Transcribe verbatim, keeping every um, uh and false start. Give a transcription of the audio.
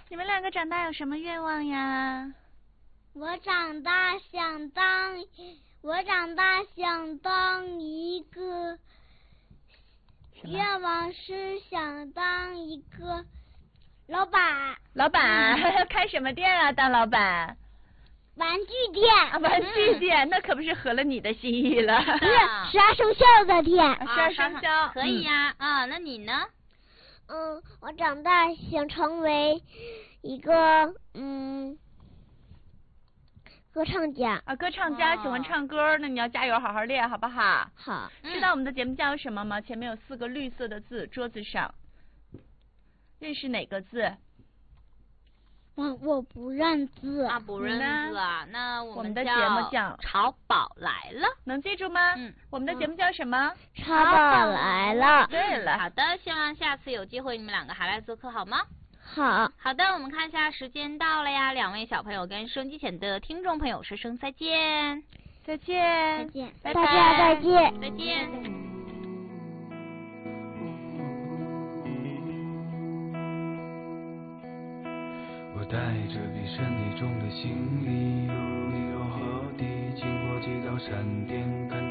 你们两个长大有什么愿望呀？ 我长大想当，我长大想当一个，愿望是想当一个老板。 老板、嗯、开什么店啊？当老板？ 玩具店。 啊，玩具店、嗯、那可不是合了你的心意了。 是十二生肖的店。 十二生肖、啊、 可以呀、啊。嗯、啊，那你呢？ 嗯，我长大想成为一个嗯歌唱家。 啊，歌唱家、哦、喜欢唱歌，那你要加油，好好练，好不好？ 好。 知道我们的节目叫什么吗？前面有四个绿色的字，桌子上。认识哪个字？ 我我不认字啊，不认字啊。那我们的节目叫 《潮宝来了》， 能记住吗？ 嗯。 我们的节目叫什么？ 嗯、潮宝来了。 对了。 好的，希望下次有机会你们两个还来做客好吗？ 好。 好的，我们看一下时间到了呀，两位小朋友跟收音机前的听众朋友说声再见。 再见。 再见。 拜拜。 大家再见。 再见。 我带着比身体重的行李，犹如尼罗河堤，经过几道闪电。